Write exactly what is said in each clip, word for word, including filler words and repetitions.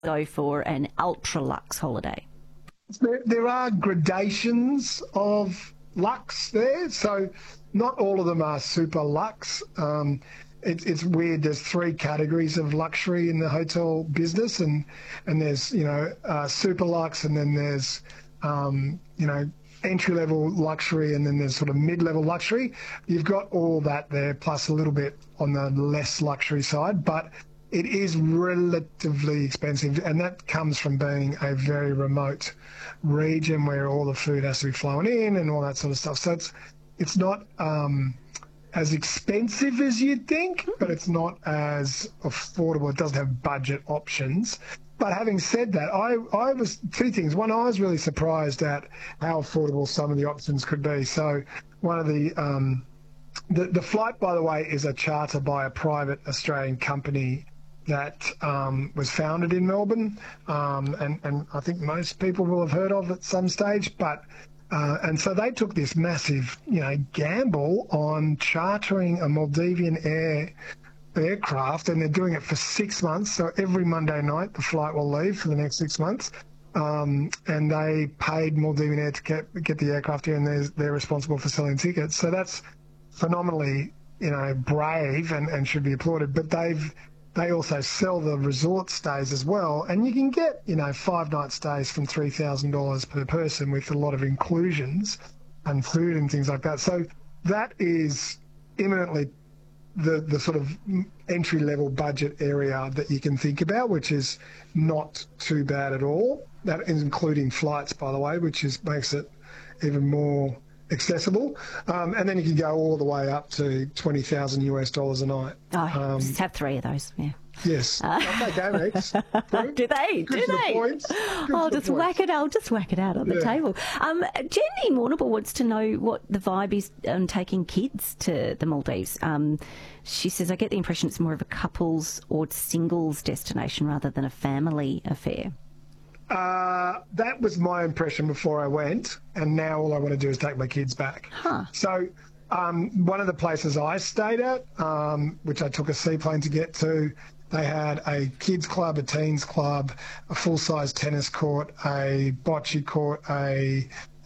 go for an ultra luxe holiday? There, there are gradations of luxe there, so not all of them are super luxe. Um, it, it's weird. There's three categories of luxury in the hotel business, and and there's you know uh, super luxe, and then there's um, you know entry level luxury, and then there's sort of mid level luxury. You've got all that there, plus a little bit on the less luxury side, but it is relatively expensive, and that comes from being a very remote region where all the food has to be flown in and all that sort of stuff. So it's it's not um, as expensive as you'd think, but it's not as affordable. It doesn't have budget options. But having said that, I, I was two things. One, I was really surprised at how affordable some of the options could be. So one of the um, the, the flight, by the way, is a charter by a private Australian company that um, was founded in Melbourne, um, and, and I think most people will have heard of at some stage. But uh, and so they took this massive, you know, gamble on chartering a Maldivian Air aircraft, and they're doing it for six months. So every Monday night, the flight will leave for the next six months. Um, and they paid Maldivian Air to get get the aircraft here, and they're, they're responsible for selling tickets. So that's phenomenally, you know, brave and, and should be applauded. But they've They also sell the resort stays as well, and you can get, you know, five-night stays from three thousand dollars per person with a lot of inclusions and food and things like that. So that is imminently the, the sort of entry-level budget area that you can think about, which is not too bad at all. That is including flights, by the way, which is makes it even more accessible. Um, and then you can go all the way up to twenty thousand US dollars a night. Oh, um, just have three of those, yeah. Yes. Uh, I'll take Amex. Do they? Good Do they? The I'll the just points. whack it out. Just whack it out on Yeah. the table. Um, Jenny Mournible wants to know what the vibe is on taking kids to the Maldives. Um, she says, I get the impression it's more of a couples or singles destination rather than a family affair. Uh, that was my impression before I went, and now all I want to do is take my kids back. Huh. So um, one of the places I stayed at, um, which I took a seaplane to get to, they had a kids club, a teens club, a full-size tennis court, a bocce court, a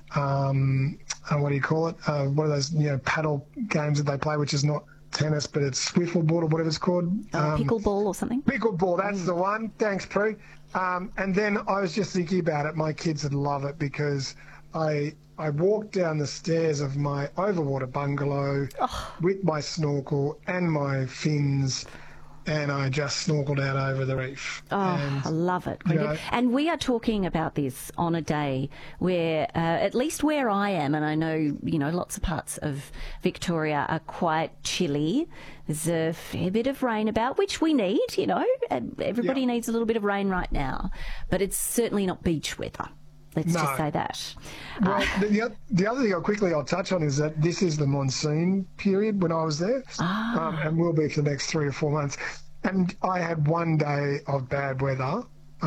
um, uh, what do you call it? Uh, one of those you know paddle games that they play, which is not tennis, but it's swiffleboard or whatever it's called. Oh, um, pickleball or something? Pickleball, that's mm. the one. Thanks, Prue. Um, and then I was just thinking about it. My kids would love it because I I walked down the stairs of my overwater bungalow oh. with my snorkel and my fins, and I just snorkeled out over the reef. Oh, and, I love it. You know, and we are talking about this on a day where, uh, at least where I am, and I know, you know, lots of parts of Victoria are quite chilly. There's a fair bit of rain about, which we need, you know. Everybody yeah. needs a little bit of rain right now. But it's certainly not beach weather. Let's no. just say that. Well, uh, the, the other thing I'll quickly I'll touch on is that this is the monsoon period when I was there, ah. um, and will be for the next three or four months. And I had one day of bad weather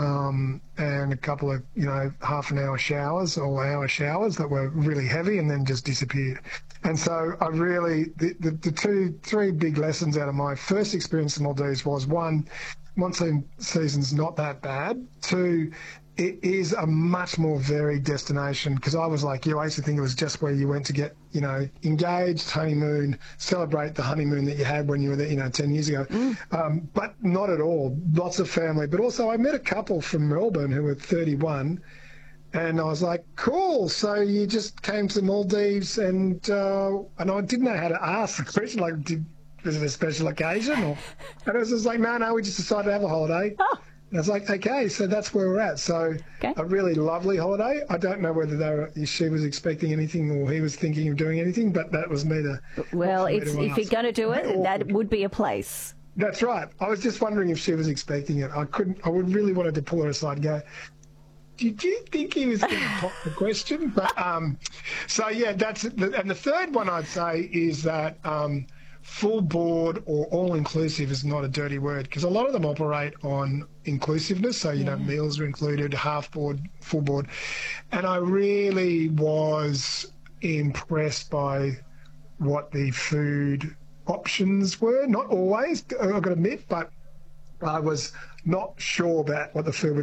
um, and a couple of, you know, half an hour showers or hour showers that were really heavy and then just disappeared. And so I really, the, the, the two, three big lessons out of my first experience in Maldives was, one, monsoon season's not that bad. Two, it is a much more varied destination, because I was like you, I used to think it was just where you went to get, you know, engaged, honeymoon, celebrate the honeymoon that you had when you were there, you know, ten years ago. Mm. Um, but not at all. Lots of family. But also I met a couple from Melbourne who were thirty-one, and I was like, cool, so you just came to the Maldives, and uh, and I didn't know how to ask the question, like, did, was it a special occasion? Or, and it was just like, no, no, we just decided to have a holiday. Oh. And I was like, okay, so that's where we're at. So okay. A really lovely holiday. I don't know whether they were, she was expecting anything or he was thinking of doing anything, but that was me to... Well, me it's, to if you're going to do it, that would be a place. That's right. I was just wondering if she was expecting it. I couldn't, I would really wanted to pull her aside and go, did you think he was going to pop the question? But, um, so, yeah, that's... And the third one I'd say is that... Um, full board or all-inclusive is not a dirty word, because a lot of them operate on inclusiveness. So, you yeah. know, meals are included, half board, full board. And I really was impressed by what the food options were. Not always, I've got to admit, but I was not sure about what the food would